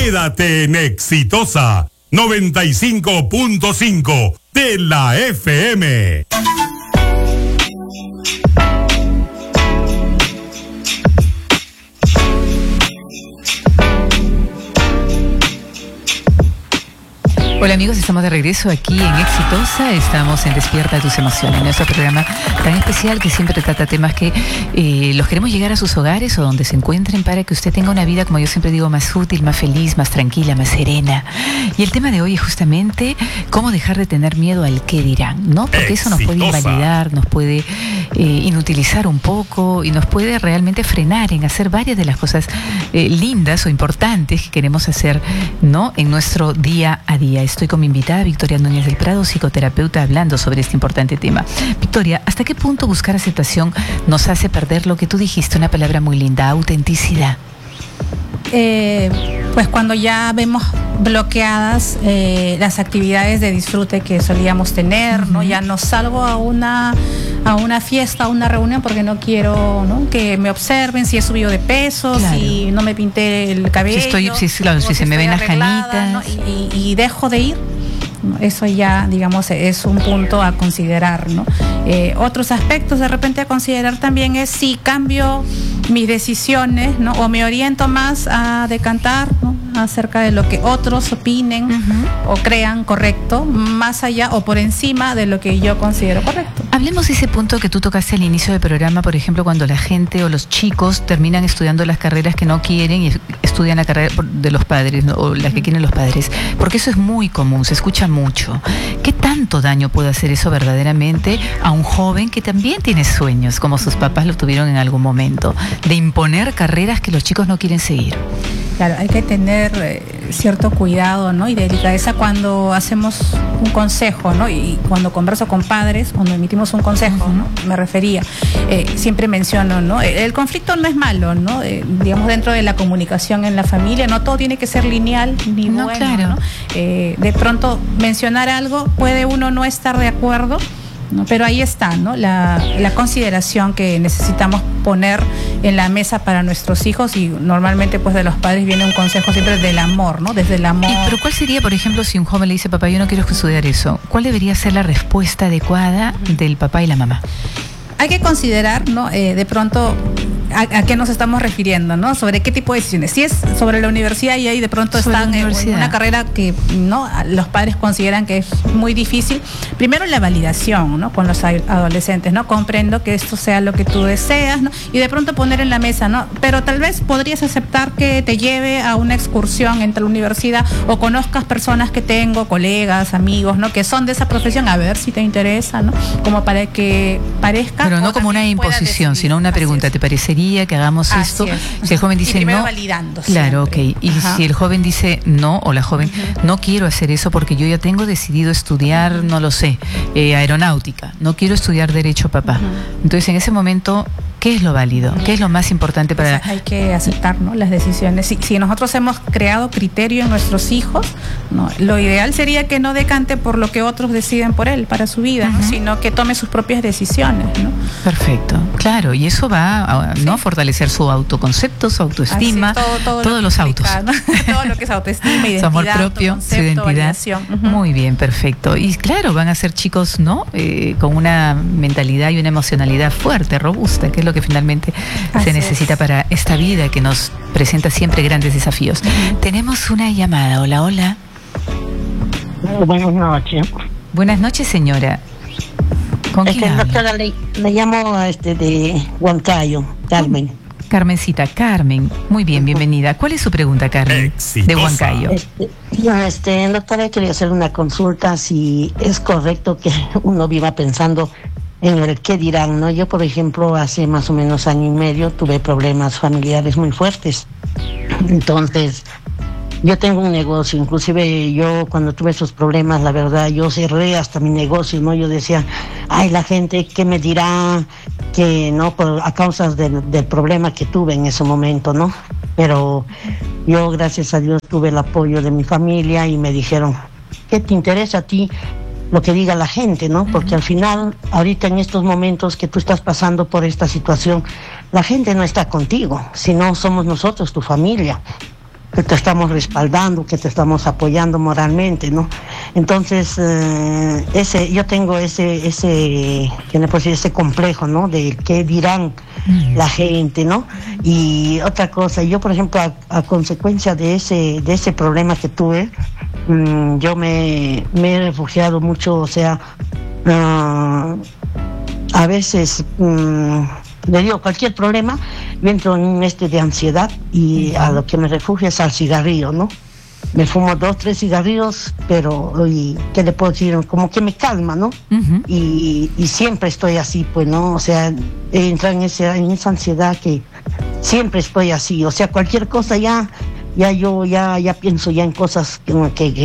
Quédate en Exitosa 95.5 de la FM. Hola amigos, estamos de regreso aquí en Exitosa, estamos en Despierta tus emociones, nuestro programa tan especial que siempre trata temas que los queremos llegar a sus hogares o donde se encuentren para que usted tenga una vida, como yo siempre digo, más útil, más feliz, más tranquila, más serena. Y el tema de hoy es justamente cómo dejar de tener miedo al qué dirán, ¿no? Porque eso nos puede invalidar, nos puede inutilizar un poco y nos puede realmente frenar en hacer varias de las cosas lindas o importantes que queremos hacer, ¿no? En nuestro día a día. Estoy con mi invitada Victoria Núñez del Prado, psicoterapeuta, hablando sobre este importante tema. Victoria, ¿hasta qué punto buscar aceptación nos hace perder lo que tú dijiste, una palabra muy linda, autenticidad? Pues cuando ya vemos bloqueadas las actividades de disfrute que solíamos tener, ¿no? Ya no salgo a una fiesta, a una reunión porque no quiero, ¿no?, que me observen si he subido de peso, claro, si no me pinté el cabello, si se me ven las canitas, ¿no? y dejo de ir. Eso ya, digamos, es un punto a considerar, ¿no? Otros aspectos de repente a considerar también es si cambio mis decisiones, ¿no? O me oriento más a decantar, ¿no?, acerca de lo que otros opinen o crean correcto, más allá o por encima de lo que yo considero correcto. Hablemos de ese punto que tú tocaste al inicio del programa, por ejemplo, cuando la gente o los chicos terminan estudiando las carreras que no quieren y estudian la carrera de los padres, ¿no?, o las que quieren los padres, porque eso es muy común, se escucha mucho. ¿Qué tanto daño puede hacer eso verdaderamente a un joven que también tiene sueños, como sus papás lo tuvieron en algún momento, de imponer carreras que los chicos no quieren seguir? Claro, hay que tener cierto cuidado, ¿no?, y delicadeza cuando hacemos un consejo, ¿no? Y cuando converso con padres, cuando emitimos un consejo, ¿no?, me refería, siempre menciono, ¿no?, el conflicto no es malo, ¿no? Digamos, dentro de la comunicación en la familia, no todo tiene que ser lineal ni no, bueno, claro, ¿no? De pronto mencionar algo, puede uno no estar de acuerdo, ¿no? Pero ahí está, ¿no?, la consideración que necesitamos poner en la mesa para nuestros hijos, y normalmente pues de los padres viene un consejo siempre del amor, ¿no? Desde el amor. Pero ¿cuál sería, por ejemplo, si un joven le dice, papá, yo no quiero estudiar eso? ¿Cuál debería ser la respuesta adecuada del papá y la mamá? Hay que considerar, ¿no?, de pronto a qué nos estamos refiriendo, ¿no? Sobre qué tipo de decisiones. Si es sobre la universidad y ahí de pronto están en una carrera que, ¿no?, los padres consideran que es muy difícil. Primero la validación, ¿no?, con los adolescentes, ¿no? Comprendo que esto sea lo que tú deseas, ¿no? Y de pronto poner en la mesa, ¿no? Pero tal vez podrías aceptar que te lleve a una excursión entre la universidad o conozcas personas que tengo, colegas, amigos, ¿no?, que son de esa profesión, a ver si te interesa, ¿no? Como para que parezca. Pero no como una imposición, sino una pregunta. ¿Te parecería que hagamos esto? Si el joven dice no, validando. Claro, siempre. ok. Y si el joven dice no, o la joven, no quiero hacer eso porque yo ya tengo decidido estudiar, no lo sé, aeronáutica, no quiero estudiar derecho, papá. Entonces, en ese momento, ¿qué es lo válido? ¿Qué es lo más importante para...? O sea, hay que aceptar, ¿no?, las decisiones. Si nosotros hemos creado criterio en nuestros hijos, ¿no?, lo ideal sería que no decante por lo que otros deciden por él, para su vida, ¿no?, sino que tome sus propias decisiones, ¿no? Perfecto, claro. Y eso va a, ¿no?, fortalecer su autoconcepto, su autoestima, todos los autos. ¿No? Todo lo que es autoestima, identidad, su amor propio, su identidad. Muy bien, perfecto. Y claro, van a ser chicos, ¿no?, con una mentalidad y una emocionalidad fuerte, robusta, que es lo que finalmente se necesita para esta vida que nos presenta siempre grandes desafíos. Tenemos una llamada. Hola, hola. Buenas noches. Buenas noches, señora. ¿Con quién habla? Doctora, le llamo de Huancayo, Carmen. Carmencita, Carmen. Muy bien, bienvenida. ¿Cuál es su pregunta, Carmen? Exitosa. De Huancayo. Doctora, quería hacer una consulta si es correcto que uno viva pensando en el qué dirán, ¿no? Yo, por ejemplo, hace más o menos año y medio tuve problemas familiares muy fuertes. Entonces, yo tengo un negocio, inclusive yo cuando tuve esos problemas, la verdad, yo cerré hasta mi negocio, ¿no? Yo decía, ay, la gente, ¿qué me dirá? Que no, a causa del problema que tuve en ese momento, ¿no? Pero yo, gracias a Dios, tuve el apoyo de mi familia y me dijeron, ¿qué te interesa a ti lo que diga la gente, no? Porque al final, ahorita en estos momentos que tú estás pasando por esta situación, la gente no está contigo, sino somos nosotros, tu familia. que te estamos respaldando, que te estamos apoyando moralmente, ¿no? Entonces, yo tengo ese complejo, ¿no? De qué dirán la gente, ¿no? Y otra cosa, yo por ejemplo, a consecuencia de ese problema que tuve, yo me he refugiado mucho, o sea, a veces le digo cualquier problema, yo entro en un de ansiedad y a lo que me refugio es al cigarrillo, ¿no? Me fumo 2, 3 cigarrillos, pero ¿qué le puedo decir? Como que me calma, ¿no? Y siempre estoy así, pues, ¿no? O sea, entro en esa ansiedad que siempre estoy así, o sea, cualquier cosa ya yo pienso ya en cosas que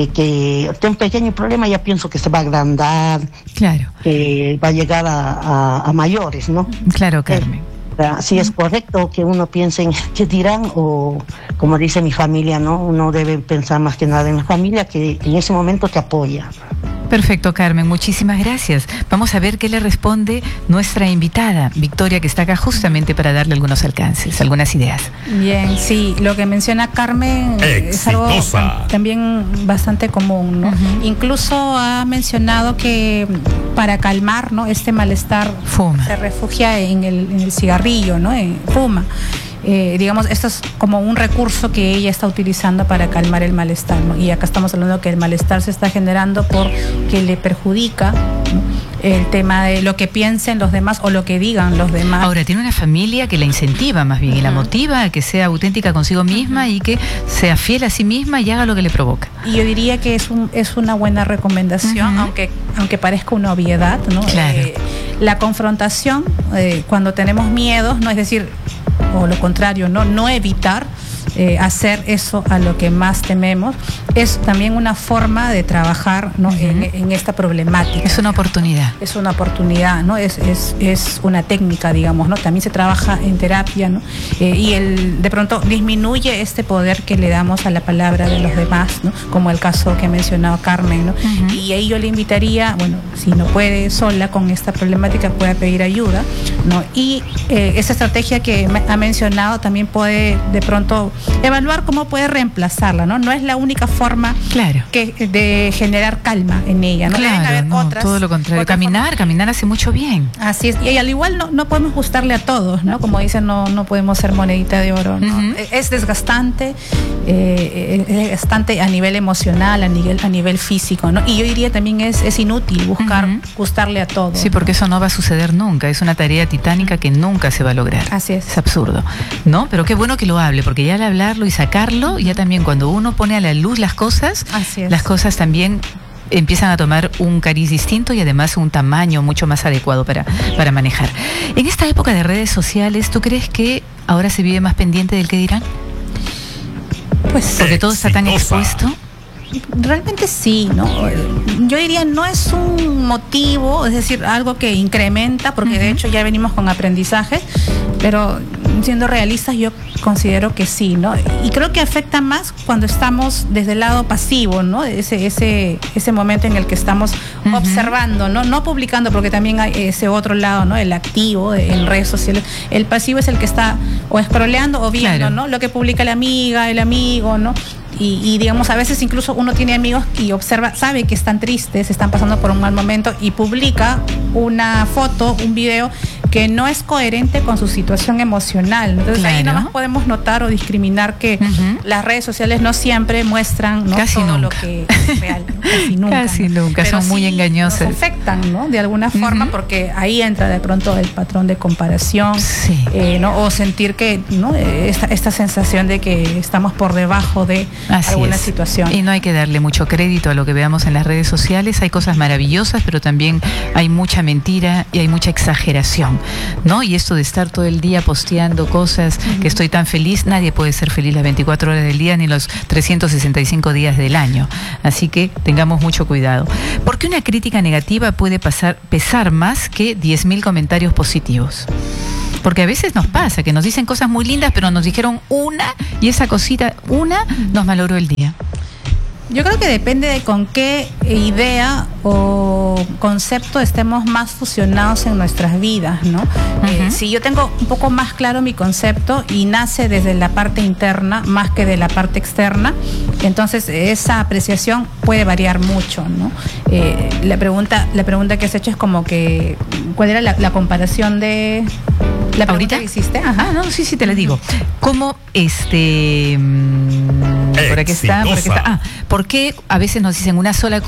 tengo un pequeño problema, ya pienso que se va a agrandar, claro, que va a llegar a mayores, ¿no? Claro, Carmen. Si es correcto que uno piense en qué dirán, o como dice mi familia, ¿no? Uno debe pensar más que nada en la familia, que en ese momento te apoya. Perfecto, Carmen, muchísimas gracias. Vamos a ver qué le responde nuestra invitada, Victoria, que está acá justamente para darle algunos alcances, algunas ideas. Bien, sí, lo que menciona Carmen es algo también bastante común, ¿no? Incluso ha mencionado que para calmar, ¿no?, este malestar fuma, se refugia en el cigarrillo, ¿no? Fuma. Digamos, esto es como un recurso que ella está utilizando para calmar el malestar, ¿no? Y acá estamos hablando que el malestar se está generando porque le perjudica, ¿no?, el tema de lo que piensen los demás o lo que digan los demás. Ahora, tiene una familia que la incentiva más bien y la motiva a que sea auténtica consigo misma y que sea fiel a sí misma y haga lo que le provoca. Y yo diría que es una buena recomendación, aunque parezca una obviedad, ¿no? Claro. La confrontación, cuando tenemos miedos, no es decir, o lo contrario, no evitar hacer eso a lo que más tememos, es también una forma de trabajar, ¿no?, en esta problemática. Es una oportunidad. Es una oportunidad, ¿no? Es una técnica, digamos, ¿no? También se trabaja en terapia, ¿no? Y de pronto disminuye este poder que le damos a la palabra de los demás, ¿no? Como el caso que ha mencionado Carmen, ¿no? Y ahí yo le invitaría, bueno, si no puede sola con esta problemática, puede pedir ayuda, ¿no? Y esa estrategia que ha mencionado también puede de pronto evaluar cómo puede reemplazarla, ¿no? No es la única forma, claro, de generar calma en ella, ¿no? Claro, haber no, otras, todo lo contrario. Caminar hace mucho bien. Así es. Y al igual no podemos gustarle a todos, ¿no? Como dicen, no podemos ser monedita de oro, ¿no? Es desgastante, a nivel emocional, a nivel físico, ¿no? Y yo diría también es inútil buscar gustarle a todos. Sí, porque eso no va a suceder nunca. Es una tarea titánica que nunca se va a lograr. Así es. Es absurdo, ¿no? Pero qué bueno que lo hable, porque ya al hablarlo y sacarlo, ya también cuando uno pone a la luz las cosas, las cosas también empiezan a tomar un cariz distinto y además un tamaño mucho más adecuado para manejar. En esta época de redes sociales, ¿tú crees que ahora se vive más pendiente del que dirán? Pues porque todo está tan expuesto. Realmente sí, ¿no? Yo diría no es un motivo, es decir, algo que incrementa, porque de hecho ya venimos con aprendizajes, pero siendo realistas yo considero que sí, ¿no? Y creo que afecta más cuando estamos desde el lado pasivo, ¿no? Ese momento en el que estamos observando, ¿no? No publicando, porque también hay ese otro lado, ¿no? El activo en redes sociales. El pasivo es el que está o scrolleando o viendo, claro, ¿no? Lo que publica la amiga, el amigo, ¿no? Y digamos, a veces incluso uno tiene amigos y observa, sabe que están tristes, están pasando por un mal momento y publica una foto, un video que no es coherente con su situación emocional. Entonces, claro, ahí nomás podemos notar o discriminar que las redes sociales no siempre muestran, ¿no?, casi todo nunca lo que es real. Casi nunca. Casi nunca, pero son muy engañosas. Nos afectan, ¿no?, de alguna forma, porque ahí entra de pronto el patrón de comparación, ¿no? O sentir que, ¿no?, esta sensación de que estamos por debajo de alguna situación. Y no hay que darle mucho crédito a lo que veamos en las redes sociales. Hay cosas maravillosas, pero también hay mucha mentira y hay mucha exageración, ¿no? Y esto de estar todo el día posteando cosas, que estoy tan feliz, nadie puede ser feliz las 24 horas del día ni los 365 días del año. Así que tengamos mucho cuidado. ¿Por qué una crítica negativa puede pesar más que 10.000 comentarios positivos? Porque a veces nos pasa que nos dicen cosas muy lindas, pero nos dijeron una y esa cosita, nos malogró el día. Yo creo que depende de con qué idea o concepto estemos más fusionados en nuestras vidas, ¿no? Si yo tengo un poco más claro mi concepto y nace desde la parte interna más que de la parte externa, entonces esa apreciación puede variar mucho, ¿no? La pregunta que has hecho es como que, ¿cuál era la comparación de la pregunta que hiciste? Ajá. No, sí, te la digo. ¿Cómo por aquí está? ¿Por qué a veces nos dicen una sola cosa?